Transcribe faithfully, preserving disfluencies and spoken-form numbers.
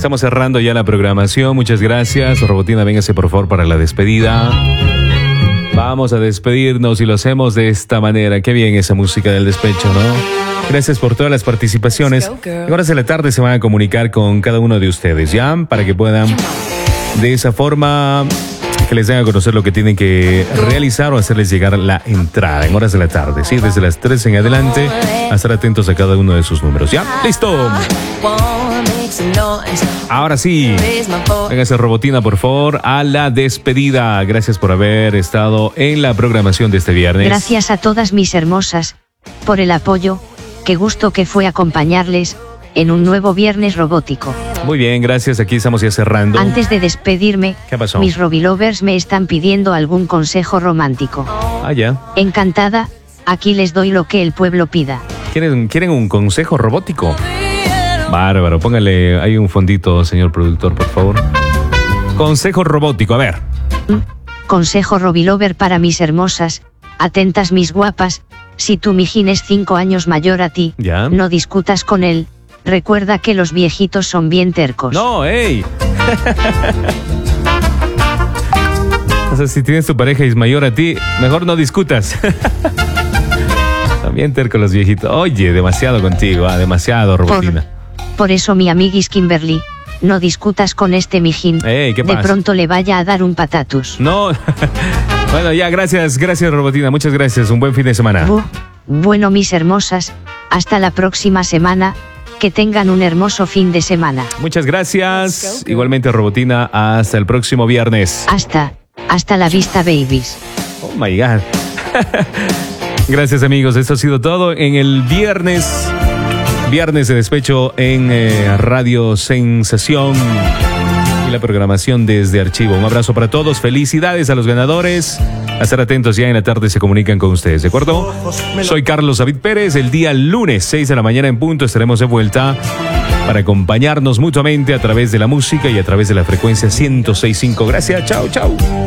Estamos cerrando ya la programación. Muchas gracias. Robotina, véngase por favor para la despedida. Vamos a despedirnos y lo hacemos de esta manera. Qué bien esa música del despecho, ¿no? Gracias por todas las participaciones. En horas de la tarde se van a comunicar con cada uno de ustedes, ¿ya? Para que puedan, de esa forma, que les den a conocer lo que tienen que realizar o hacerles llegar la entrada en horas de la tarde, ¿sí? Desde las tres en adelante, a estar atentos a cada uno de sus números, ¿ya? ¡Listo! Ahora sí, véngase Robotina, por favor, a la despedida. Gracias por haber estado en la programación de este viernes. Gracias a todas mis hermosas por el apoyo. Qué gusto que fue acompañarles en un nuevo viernes robótico. Muy bien, gracias. Aquí estamos ya cerrando. Antes de despedirme, ¿qué pasó? Mis Robilovers me están pidiendo algún consejo romántico. Ah, ya. Encantada, aquí les doy lo que el pueblo pida. ¿Quieren, ¿quieren un consejo robótico? Bárbaro, póngale ahí un fondito, señor productor, por favor. Consejo robótico, a ver. Consejo Robilover para mis hermosas, atentas mis guapas. Si tu mijín es cinco años mayor a ti, ¿ya? No discutas con él. Recuerda que los viejitos son bien tercos. No, ey. O sea, si tienes tu pareja y es mayor a ti, mejor no discutas. También tercos los viejitos. Oye, demasiado contigo, ah, demasiado, Robotina. Por, por eso mi amiguis Kimberly, no discutas con este mijín. Ey, ¿qué pasa? De pronto le vaya a dar un patatus. No. Bueno, ya, gracias, gracias, Robotina. Muchas gracias. Un buen fin de semana. Bu bueno, mis hermosas, hasta la próxima semana. Que tengan un hermoso fin de semana. Muchas gracias. Igualmente, Robotina, hasta el próximo viernes. Hasta, hasta la vista, babies. Oh my God. Gracias, amigos. Esto ha sido todo en el viernes. Viernes de despecho en eh, Radio Sensación. Y la programación desde Archivo. Un abrazo para todos. Felicidades a los ganadores. A estar atentos, ya en la tarde se comunican con ustedes, ¿de acuerdo? Soy Carlos David Pérez. El día lunes, seis de la mañana en punto, estaremos de vuelta para acompañarnos mutuamente a través de la música y a través de la frecuencia ciento seis punto cinco. Gracias, chao, chao.